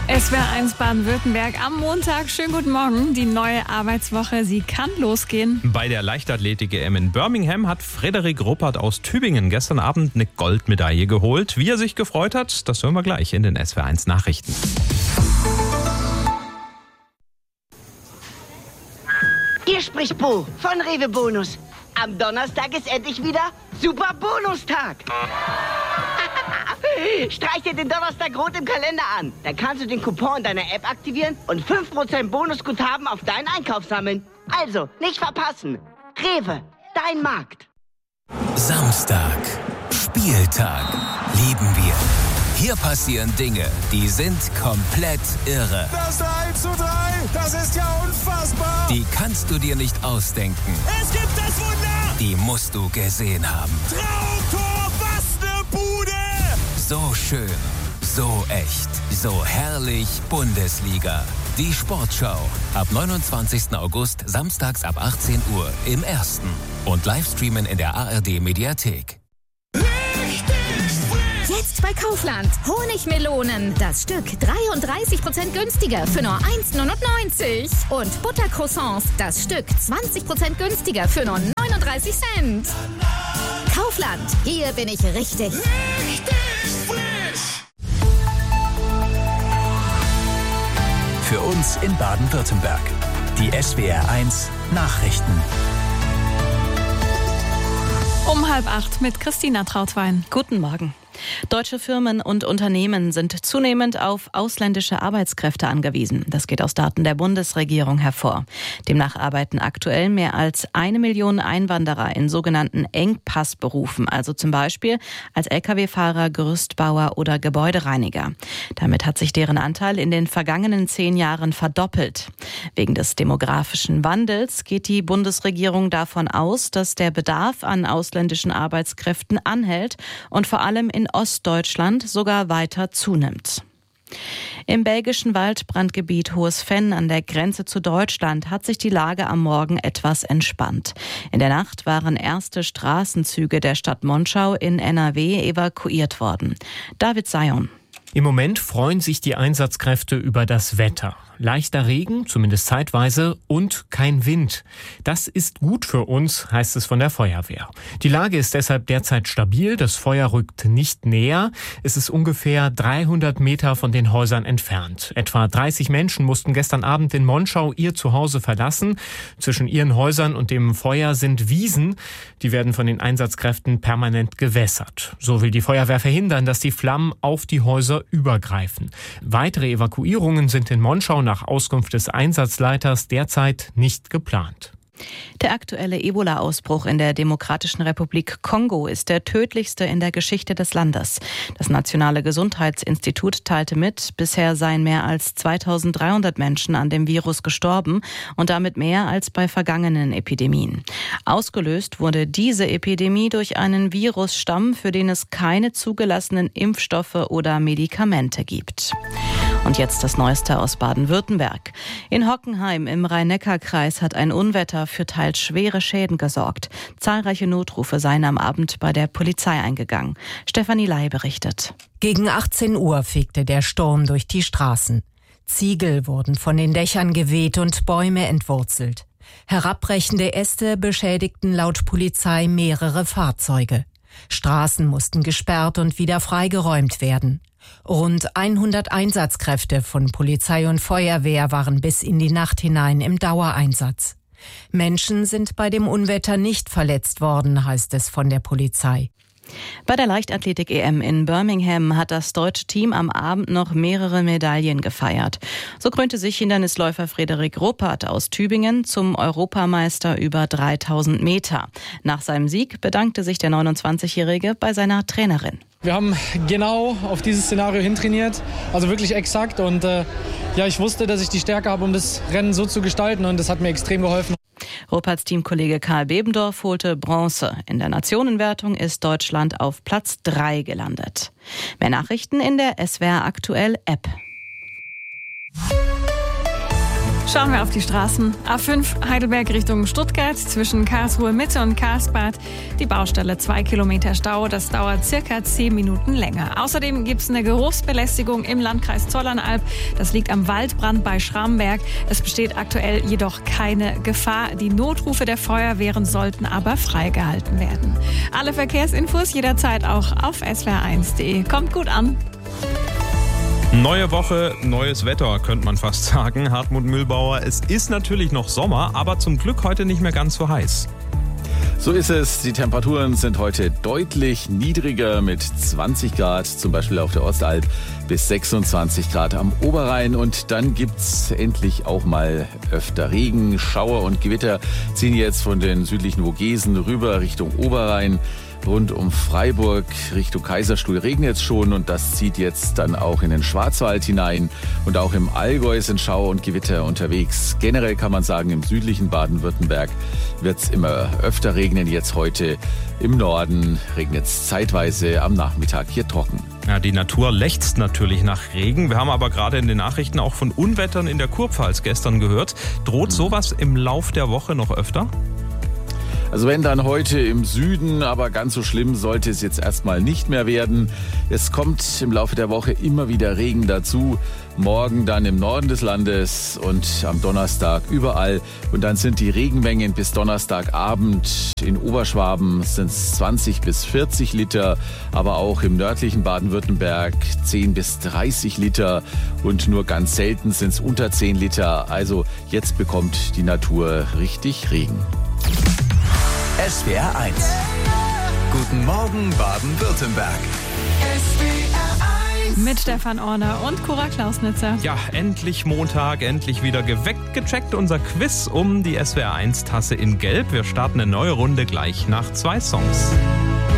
SWR1 Baden-Württemberg am Montag. Schönen guten Morgen. Die neue Arbeitswoche, sie kann losgehen. Bei der Leichtathletik-EM in Birmingham hat Frederik Ruppert aus Tübingen gestern Abend eine Goldmedaille geholt. Wie er sich gefreut hat, das hören wir gleich in den SWR1 Nachrichten. Hier spricht Bo von Rewe Bonus. Am Donnerstag ist endlich wieder Super Bonustag. Streich dir den Donnerstag rot im Kalender an. Dann kannst du den Coupon in deiner App aktivieren und 5% Bonusguthaben auf deinen Einkauf sammeln. Also, nicht verpassen. Rewe, dein Markt. Samstag, Spieltag, lieben wir. Hier passieren Dinge, die sind komplett irre. Das 3:3, das ist ja unfassbar. Die kannst du dir nicht ausdenken. Es gibt das Wunder. Die musst du gesehen haben. Traumtor, was ne Bude. So schön, so echt, so herrlich Bundesliga. Die Sportschau. Ab 29. August, samstags ab 18 Uhr im Ersten. Und Livestreamen in der ARD-Mediathek. Jetzt bei Kaufland. Honigmelonen. Das Stück 33% günstiger für nur 1,99 €. Und Buttercroissants. Das Stück 20% günstiger für nur 39 Cent. Kaufland. Hier bin ich richtig. Für uns in Baden-Württemberg. Die SWR1 Nachrichten. Um 7:30 mit Christina Trautwein. Guten Morgen. Deutsche Firmen und Unternehmen sind zunehmend auf ausländische Arbeitskräfte angewiesen. Das geht aus Daten der Bundesregierung hervor. Demnach arbeiten aktuell mehr als 1 Million Einwanderer in sogenannten Engpassberufen, also zum Beispiel als Lkw-Fahrer, Gerüstbauer oder Gebäudereiniger. Damit hat sich deren Anteil in den vergangenen 10 Jahren verdoppelt. Wegen des demografischen Wandels geht die Bundesregierung davon aus, dass der Bedarf an ausländischen Arbeitskräften anhält und vor allem in Ostdeutschland sogar weiter zunimmt. Im belgischen Waldbrandgebiet Hohes Venn an der Grenze zu Deutschland hat sich die Lage am Morgen etwas entspannt. In der Nacht waren erste Straßenzüge der Stadt Monschau in NRW evakuiert worden. David Sion. Im Moment freuen sich die Einsatzkräfte über das Wetter. Leichter Regen, zumindest zeitweise, und kein Wind. Das ist gut für uns, heißt es von der Feuerwehr. Die Lage ist deshalb derzeit stabil, das Feuer rückt nicht näher. Es ist ungefähr 300 Meter von den Häusern entfernt. Etwa 30 Menschen mussten gestern Abend in Monschau ihr Zuhause verlassen. Zwischen ihren Häusern und dem Feuer sind Wiesen. Die werden von den Einsatzkräften permanent gewässert. So will die Feuerwehr verhindern, dass die Flammen auf die Häuser übergreifen. Weitere Evakuierungen sind in Monschau nach Auskunft des Einsatzleiters derzeit nicht geplant. Der aktuelle Ebola-Ausbruch in der Demokratischen Republik Kongo ist der tödlichste in der Geschichte des Landes. Das Nationale Gesundheitsinstitut teilte mit, bisher seien mehr als 2300 Menschen an dem Virus gestorben und damit mehr als bei vergangenen Epidemien. Ausgelöst wurde diese Epidemie durch einen Virusstamm, für den es keine zugelassenen Impfstoffe oder Medikamente gibt. Und jetzt das Neueste aus Baden-Württemberg. In Hockenheim im Rhein-Neckar-Kreis hat ein Unwetter für teils schwere Schäden gesorgt. Zahlreiche Notrufe seien am Abend bei der Polizei eingegangen. Stefanie Ley berichtet. Gegen 18 Uhr fegte der Sturm durch die Straßen. Ziegel wurden von den Dächern geweht und Bäume entwurzelt. Herabbrechende Äste beschädigten laut Polizei mehrere Fahrzeuge. Straßen mussten gesperrt und wieder freigeräumt werden. Rund 100 Einsatzkräfte von Polizei und Feuerwehr waren bis in die Nacht hinein im Dauereinsatz. Menschen sind bei dem Unwetter nicht verletzt worden, heißt es von der Polizei. Bei der Leichtathletik-EM in Birmingham hat das deutsche Team am Abend noch mehrere Medaillen gefeiert. So krönte sich Hindernisläufer Frederik Ruppert aus Tübingen zum Europameister über 3000 Meter. Nach seinem Sieg bedankte sich der 29-Jährige bei seiner Trainerin. Wir haben genau auf dieses Szenario hintrainiert, also wirklich exakt. Und ich wusste, dass ich die Stärke habe, um das Rennen so zu gestalten, und das hat mir extrem geholfen. Rupperts Teamkollege Karl Bebendorf holte Bronze. In der Nationenwertung ist Deutschland auf Platz 3 gelandet. Mehr Nachrichten in der SWR Aktuell App. Schauen wir auf die Straßen. A5 Heidelberg Richtung Stuttgart zwischen Karlsruhe Mitte und Karlsbad. Die Baustelle 2 Kilometer Stau. Das dauert circa 10 Minuten länger. Außerdem gibt es eine Geruchsbelästigung im Landkreis Zollernalb. Das liegt am Waldbrand bei Schramberg. Es besteht aktuell jedoch keine Gefahr. Die Notrufe der Feuerwehren sollten aber freigehalten werden. Alle Verkehrsinfos jederzeit auch auf swr1.de. Kommt gut an. Neue Woche, neues Wetter, könnte man fast sagen. Hartmut Mühlbauer, es ist natürlich noch Sommer, aber zum Glück heute nicht mehr ganz so heiß. So ist es. Die Temperaturen sind heute deutlich niedriger mit 20 Grad, zum Beispiel auf der Ostalb, bis 26 Grad am Oberrhein. Und dann gibt's endlich auch mal öfter Regen. Schauer und Gewitter ziehen jetzt von den südlichen Vogesen rüber Richtung Oberrhein. Rund um Freiburg Richtung Kaiserstuhl regnet es schon und das zieht jetzt dann auch in den Schwarzwald hinein. Und auch im Allgäu sind Schauer und Gewitter unterwegs. Generell kann man sagen, im südlichen Baden-Württemberg wird es immer öfter regnen. Jetzt heute im Norden regnet es zeitweise, am Nachmittag hier trocken. Ja, die Natur lechzt natürlich nach Regen. Wir haben aber gerade in den Nachrichten auch von Unwettern in der Kurpfalz gestern gehört. Droht sowas im Lauf der Woche noch öfter? Also wenn dann heute im Süden, aber ganz so schlimm sollte es jetzt erstmal nicht mehr werden. Es kommt im Laufe der Woche immer wieder Regen dazu. Morgen dann im Norden des Landes und am Donnerstag überall. Und dann sind die Regenmengen bis Donnerstagabend in Oberschwaben sind es 20 bis 40 Liter, aber auch im nördlichen Baden-Württemberg 10 bis 30 Liter und nur ganz selten sind es unter 10 Liter. Also jetzt bekommt die Natur richtig Regen. SWR 1. Guten Morgen Baden-Württemberg. Mit Stefan Orner und Cora Klausnitzer. Ja, endlich Montag, endlich wieder geweckt, gecheckt. Unser Quiz um die SWR 1 Tasse in Gelb. Wir starten eine neue Runde gleich nach 2 Songs.